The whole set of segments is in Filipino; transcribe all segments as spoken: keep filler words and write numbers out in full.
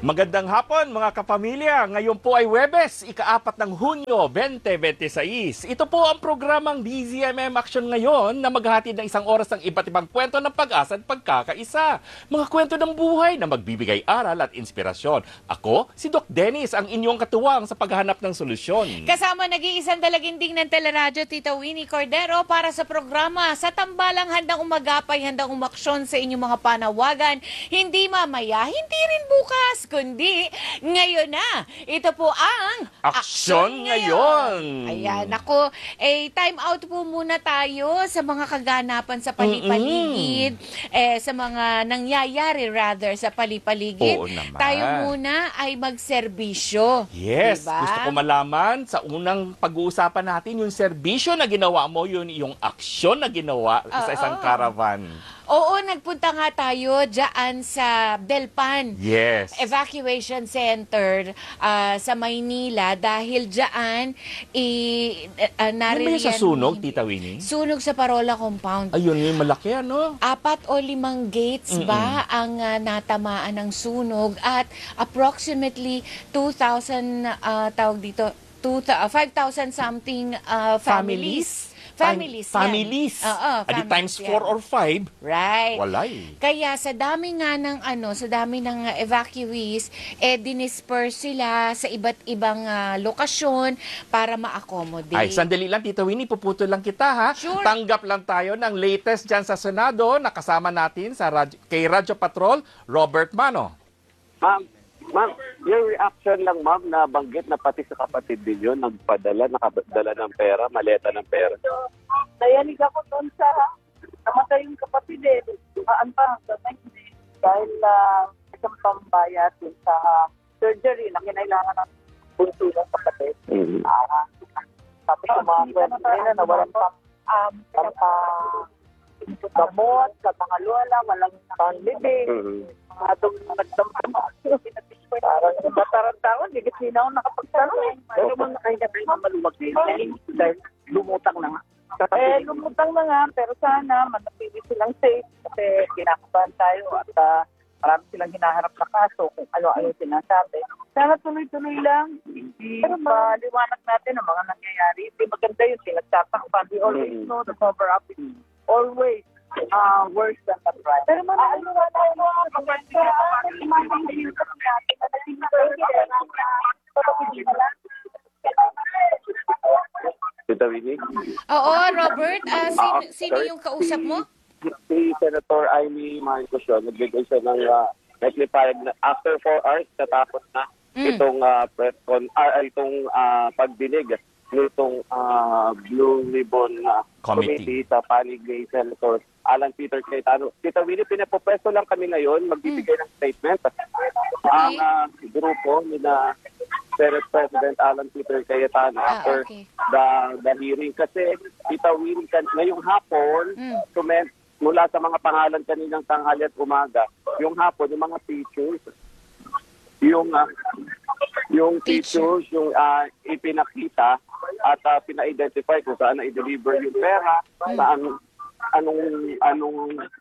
Magandang hapon mga kapamilya. Ngayon po ay Huwebes, ikaapat ng Hunyo, twenty twenty-six. Ito po ang programang D Z M M Action ngayon na maghahatid ng isang oras ng iba't ibang kwento ng pag-asa at pagkakaisa. Mga kwento ng buhay na magbibigay aral at inspirasyon. Ako, si Doc Dennis, ang inyong katuwang sa paghahanap ng solusyon. Kasama nag-iisang dalaginding ng teleradyo, Tita Winnie Cordero, para sa programa Sa Tambalang, handang umagapay, handang umaksyon sa inyong mga panawagan. Hindi mamaya, hindi rin bukas, kundi ngayon na. Ito po ang Aksyon Ngayon. Ayan, ako, eh, time out po muna tayo sa mga kaganapan sa palipaligid, mm-hmm. eh, sa mga nangyayari rather sa palipaligid. Oo naman. Tayo muna ay magserbisyo. Yes, diba? Gusto ko malaman sa unang pag-uusapan natin yung serbisyo na ginawa mo, yun yung aksyon na ginawa Uh, sa isang oh. caravan. Oo, nagpunta nga tayo dyan sa Delpan. Yes. Evacuation Center uh, sa Maynila dahil dyan i uh, Ano ba sa sunog, Tita Winnie? Sunog sa Parola Compound. Ayun, yung malaki ano? Apat o limang gates Mm-mm. ba ang uh, natamaan ng sunog at approximately two thousand uh, tawag dito two, uh, five thousand something uh, families. Families. Families. Oo, Adi times yan. four or five. Right. Walay. Kaya sa dami nga ng ano, sa dami ng uh, evacuees, eh dinisperse sila sa iba't ibang uh, lokasyon para ma-accommodate. Ay, sandali lang, Tita Winnie, puputol lang kita ha. Sure. Tanggap lang tayo ng latest dyan sa Senado. Nakasama natin sa radyo, kay Radyo Patrol, Robert Mano. Ma'am, ma'am, yung reaction lang ma'am na banggit na pati sa kapatid ninyo nagpadala, nakadala ng pera, maleta ng pera. Nayanig ako doon sa namatay yung kapatid eh. Dumaan pa hanggang hindi. Dahil uh, isang pambayad dun sa uh, surgery na kinailangan ng bunso ng kapatid. Mm-hmm. Uh, sabi ko mga kwento nila na walang pang um, pampa gamot sa mga lola, walang panglibing. Mm-hmm. Mga doon nagtampa. Parang batarang-taon, hindi kasi na ako nakapagtanong. Pero mga kanya tayo maluwag din. Dahil lumutang na nga. Eh, lumutang na nga, pero sana manapili silang safe kasi kinakabahan tayo at uh, marami silang hinaharap na kaso kung ano-ano sinasabi. Sana tuloy-tuloy lang. Pero maliwanag natin ang mga nangyayari. Hindi maganda yung pinagtatakpan. We always know the cover-up is always uh, worse than the crime. Pero mga ano nga tayo sa Tita Winnie? Oo, Robert, uh, sino, Ah, sino sorry. yung kausap mo? Si Senator Amy Marcos yun, nagbigay siya ng uh, naglipayag na after four hours, natapos na Mm. itong uh, press con, uh, itong uh, pagdinig nitong uh, Blue Ribbon uh, Committee. Committee sa panig ni Senator Alan Peter Cayetano. Tita Winnie, pinapopesto lang kami ngayon, magbibigay ng statement. Ang uh, grupo ni na Senate President Alan Peter Cayetano Ah, after okay. the, the hearing. Kasi, Tita Winnie, kan- ngayong hapon, Mm. comment mula sa mga pangalan kaninang tanghali at umaga, yung hapon, yung mga pictures, yung uh, yung Picture. pictures, yung uh, ipinakita at uh, pina-identify kung saan na-deliver yung pera, saan anong anong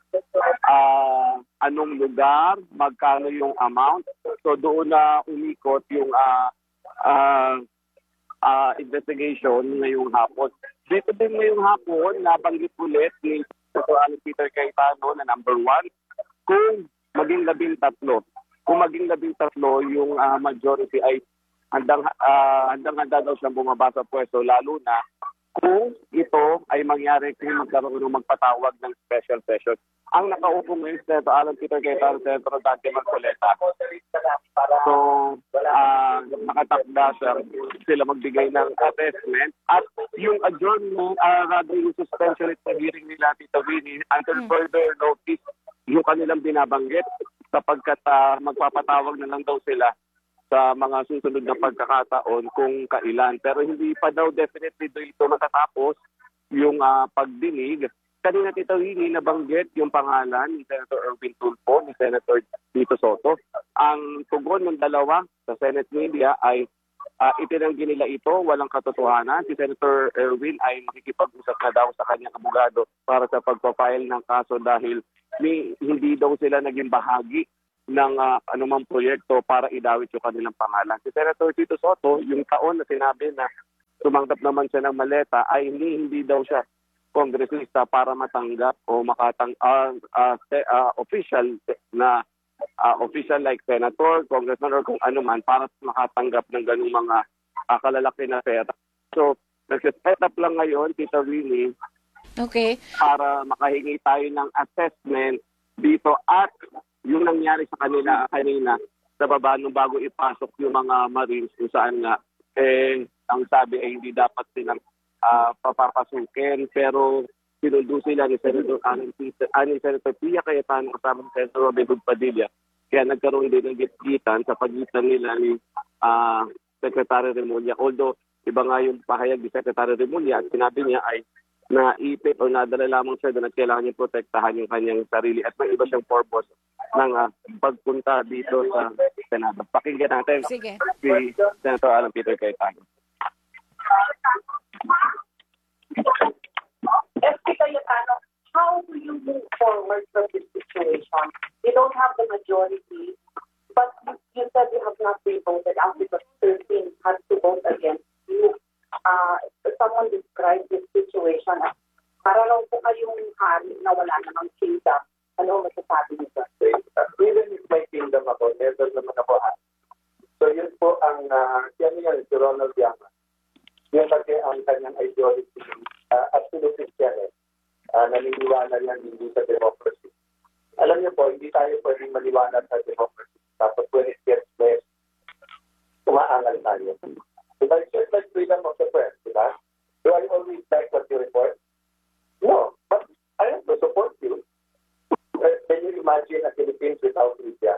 uh, anong lugar, magkano yung amount. So doon na umikot yung uh, uh, uh, investigation ngayong hapon. Dito din ngayong hapon, nabanggit ulit ni Senator Alan Peter Cayetano na number one, kung maging labing tatlo. Kung maging labing tatlo, yung uh, majority ay handang, uh, handang-handa daw siyang bumaba sa pwesto, lalo na kung ito ay mangyari kung magkaroon ng magpatawag ng special session. Ang nakaupo ngayon, Senator Alan Peter Cayetano, Senator Dante Marcoleta. So, uh, nakatakda siya sila magbigay ng assessment. At yung adjournment, uh, rather yung suspension at hearing nila, Tita Winnie, until further notice, yung kanilang binabanggit, sapagkat uh, magpapatawag na lang daw sila sa mga susunod na pagkakataon kung kailan. Pero hindi pa daw definitely ito matatapos yung uh, pagdinig. Kanina, Tita Winnie, nabanggit yung pangalan ni Senator Erwin Tulfo, ni Senator Tito Soto. Ang tugon ng dalawa sa Senate media ay uh, itinanggi nila ito, walang katotohanan. Si Senator Erwin ay makikipag-usap na daw sa kanyang abogado para sa pagpapile ng kaso dahil may, hindi daw sila naging bahagi ng ah, anumang proyekto para idawit yung kanilang pangalan. Si Senator Tito Soto, yung taon na sinabi na tumanggap naman siya ng maleta, ay hindi, hindi daw siya kongresista para matanggap o makatang uh, uh, uh, official na uh, official like senator, congressman or kung ano man para makatanggap ng ganung mga uh, kalalaki na pera. So, nag-set up lang ngayon, Tita Winnie, Okay. para makahingi tayo ng assessment dito at yung nangyari sa kanila kanina sa baba nung bago ipasok yung mga Marines kung saan nga eh, ang sabi ay hindi dapat silang uh, papapasukin pero sinundo sila ni Senator Anin, Anin Senator Pia Cayetano kasama ni Senator Robin Hood Padilla. Kaya nagkaroon din ng gitgitan sa pagitan nila ni uh, Secretary Remulla. Although iba nga yung pahayag ni Secretary Remulla at sinabi niya ay naipit o nadala lamang siya doon at kailangan niya protektahan yung kanyang sarili at may iba siyang purpose ng uh, pagpunta dito sa Senado. Pakinggan natin Sige. si Senator Alan Peter Cayetano. S P Cayetano, how do you move forward from this situation? You don't have the majority, but you, you said you have not been voted out because thirteen has to vote against you. Uh, someone described this situation as para lang po kayong hari na wala namang kingdom. Ano masasabi niyo? Even if may kingdom ako, never naman ako hari. So yun po ang, uh, yan yan, si Ronald Llamas. Yun kasi ang kanyang ideology, uh, absolute siya eh. Uh, naniniwala yan hindi sa democracy. Alam niyo po, hindi tayo pwedeng maliwanag sa democracy. Tapos when it gets less, umaangal tayo. Diba, it's just like freedom of the press, diba? Do I always like what you report? No, but I have to support you. Can you imagine a Philippines without media?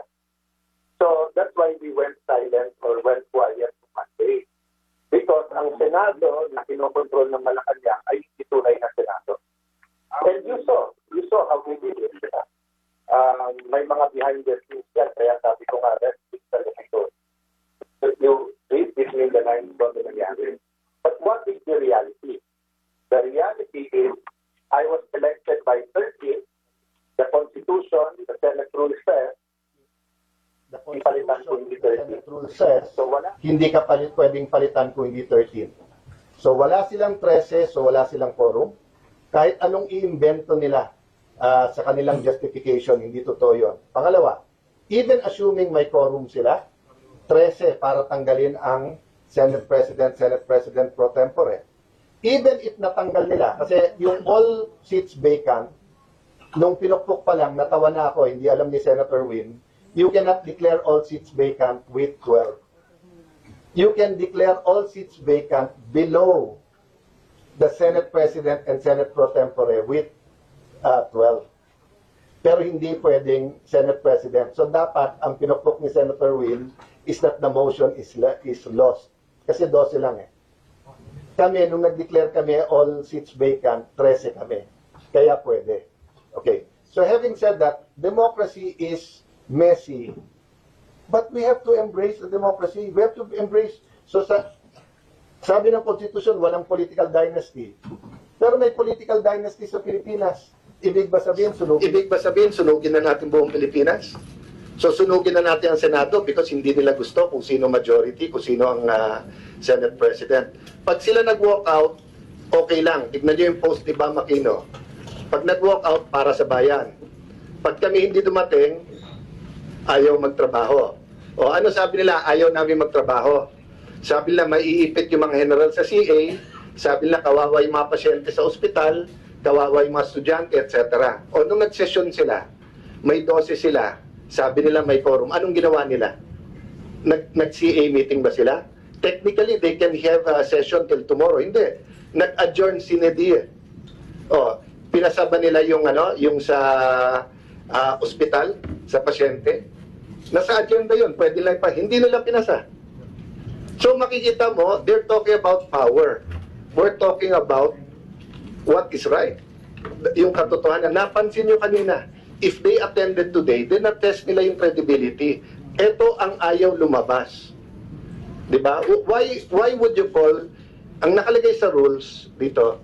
So that's why we went silent or went quiet on Monday. Because ang Senado na kinokontrol ng Malacanang ay hindi tunay na Senado. And you saw, you saw how we did it. Diba? Um, may mga behind the scenes yan, kaya sabi ko nga, let's fix the ito. You read between the lines of the nangyari. But what is the reality? The reality is, I was elected by thirteen. The Constitution, the Senate rule says, The ipalitan ko hindi thirteen. Senate rule says, So wala. hindi ka palit, pwedeng palitan kung hindi thirteen. So wala silang thirteen, so wala silang quorum. Kahit anong iimbento nila uh, sa kanilang justification, hindi totoo yun. Pangalawa, even assuming may quorum sila, thirteen para tanggalin ang Senate President, Senate President pro tempore. Even if natanggal nila, kasi yung all seats vacant, nung pinukpok pa lang, natawa na ako, hindi alam ni Senator Win, you cannot declare all seats vacant with twelve. You can declare all seats vacant below the Senate President and Senate pro tempore with uh, twelve. Pero hindi pwedeng Senate President. So dapat, ang pinukpok ni Senator Win is that the motion is is lost. Kasi twelve lang eh. Kami, nung nag-declare kami all seats vacant, thirteen kami. Kaya pwede. Okay. So having said that, democracy is messy. But we have to embrace the democracy. We have to embrace. So sa, sabi ng Constitution, walang political dynasty. Pero may political dynasty sa Pilipinas. Ibig ba sabihin, sunugin? Ibig ba sabihin, sunugin na natin buong Pilipinas? So sunugin na natin ang Senado because hindi nila gusto kung sino majority, kung sino ang uh, Senate President. Pag sila nag-walk out, okay lang. Tignan nyo yung post ni Bam Aquino. Pag nag-walk out, para sa bayan. Pag kami hindi dumating, ayaw magtrabaho. O ano sabi nila? Ayaw namin magtrabaho. Sabi nila, maiipit yung mga general sa C A. Sabi nila, kawawa yung mga pasyente sa ospital, kawawa yung mga estudyante, et cetera. O nung nag-session sila, may dose sila, sabi nila may quorum. Anong ginawa nila? Nag-C A meeting ba sila? Technically, they can have a session till tomorrow. Hindi. Nag-adjourn sine die. O, pinasaba nila yung, ano, yung sa uh, ospital, sa pasyente. Nasa agenda yun. Pwede lang pa. Hindi nila pinasa. So makikita mo, they're talking about power. We're talking about what is right. Yung katotohanan. Napansin nyo kanina, if they attended today, then na-test nila yung credibility. Ito ang ayaw lumabas. Diba? Why, why would you call, ang nakalagay sa rules dito,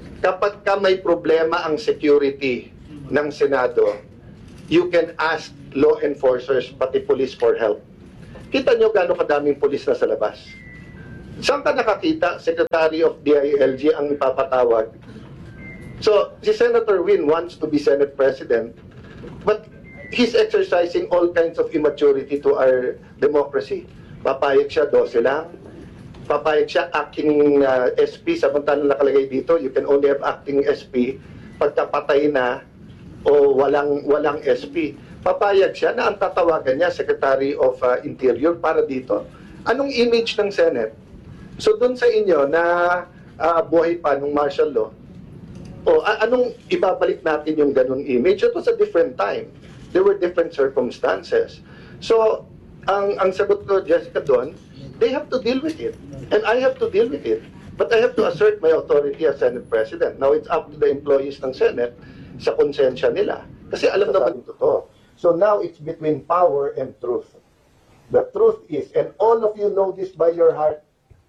kapag ka may problema ang security ng Senado, you can ask law enforcers, pati police for help. Kita nyo gaano kadaming police na sa labas. Saan ka nakakita, Secretary of D I L G ang ipapatawag? So, si Senator Win wants to be Senate President, but he's exercising all kinds of immaturity to our democracy. Papayag siya, dose lang. Papayag siya, acting uh, S P, samantalang nakalagay dito, you can only have acting S P pagkapatay na o walang walang S P. Papayag siya na ang tatawagan niya, Secretary of uh, Interior, para dito. Anong image ng Senate? So doon sa inyo na uh, buhay pa nung martial law, o a- anong ibabalik natin yung ganung image? It was a different time. There were different circumstances. So, ang ang sagot ko, Jessica, doon, they have to deal with it. And I have to deal with it. But I have to assert my authority as Senate President. Now, it's up to the employees ng Senate sa konsensya nila. Kasi alam naman ito to. So now, it's between power and truth. The truth is, and all of you know this by your heart,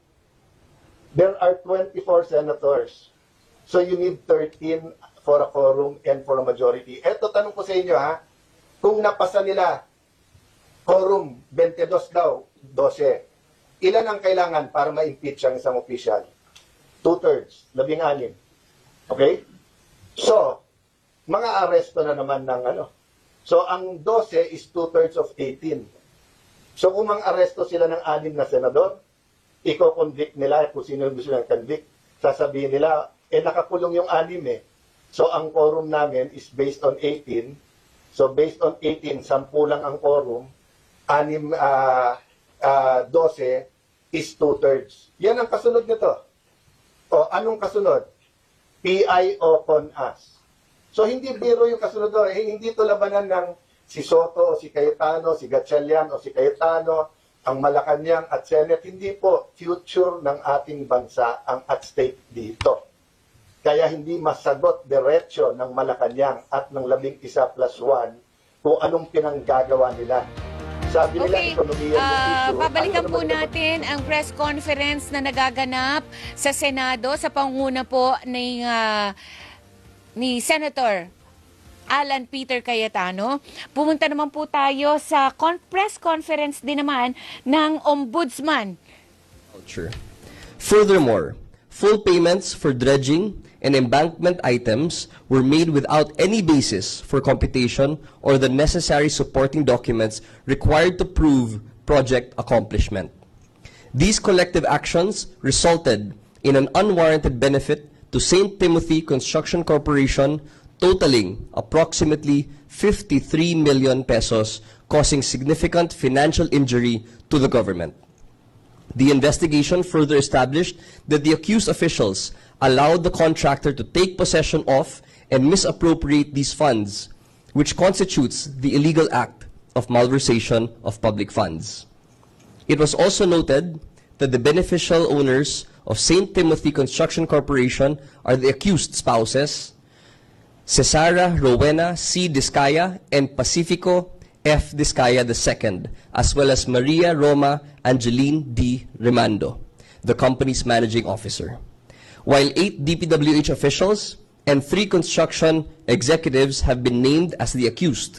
there are twenty-four senators. So you need thirteen for a quorum and for a majority. Eto, tanong ko sa inyo, ha? Kung napasa nila, quorum, twenty-two daw, twelve. Ilan ang kailangan para ma-impeach ang isang opisyal? Two-thirds, labing-anim. Okay? So, mga aresto na naman ng ano. So, ang twelve is two-thirds of eighteen. So, kung mga aresto sila ng anim na senador, iko-convict nila kung sino gusto nilang convict. Sasabihin nila, eh nakakulong yung anim eh. So, ang quorum namin is based on eighteen. So, based on eighteen, sampu lang ang quorum. Anim, uh, uh, twelve is two-thirds. Yan ang kasunod nito. O, anong kasunod? P I o con us. So, hindi biro yung kasunod doon. Eh, hindi ito labanan ng si Soto o si Cayetano, si Gatchalian o si Cayetano, ang Malacanang at Senate. Hindi po future ng ating bansa ang at stake dito. Kaya hindi masagot diretsyo ng Malacanang at ng labing isa plus one kung anong pinanggagawa nila. Sabi nila, Okay, ekonomiya yung uh, issue. babalikan Ano po naman natin ang press conference na nagaganap sa Senado sa panguna po ni, uh, ni Senator Alan Peter Cayetano. Pumunta naman po tayo sa con- press conference din naman ng Ombudsman. Furthermore, full payments for dredging and embankment items were made without any basis for computation or the necessary supporting documents required to prove project accomplishment. These collective actions resulted in an unwarranted benefit to Saint Timothy Construction Corporation totaling approximately fifty-three million pesos, causing significant financial injury to the government. The investigation further established that the accused officials allowed the contractor to take possession of and misappropriate these funds, which constitutes the illegal act of malversation of public funds. It was also noted that the beneficial owners of Saint Timothy Construction Corporation are the accused spouses, Cesara Rowena C. Discaya and Pacifico F. Discaya the Second, as well as Maria Roma Angeline D. Remando, the company's managing officer. While eight D P W H officials and three construction executives have been named as the accused.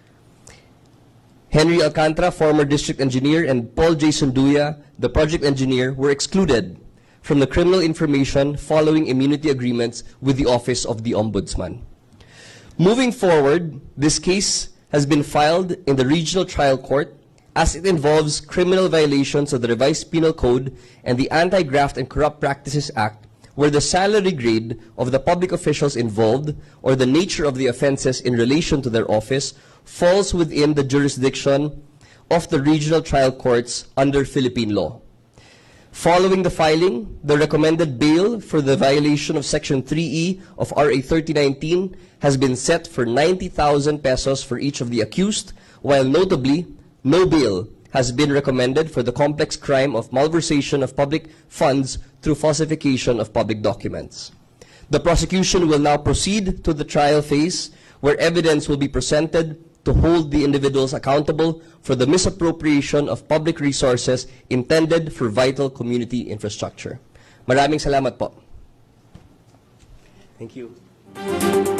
Henry Alcantara, former district engineer, and Paul J. Sunduya, the project engineer, were excluded from the criminal information following immunity agreements with the Office of the Ombudsman. Moving forward, this case has been filed in the Regional Trial Court as it involves criminal violations of the Revised Penal Code and the Anti-Graft and Corrupt Practices Act, where the salary grade of the public officials involved or the nature of the offenses in relation to their office falls within the jurisdiction of the regional trial courts under Philippine law. Following the filing, the recommended bail for the violation of Section three E of R A thirty nineteen has been set for ninety thousand pesos for each of the accused, while notably, no bail has been recommended for the complex crime of malversation of public funds through falsification of public documents. The prosecution will now proceed to the trial phase, where evidence will be presented to hold the individuals accountable for the misappropriation of public resources intended for vital community infrastructure. Maraming salamat po. Thank you.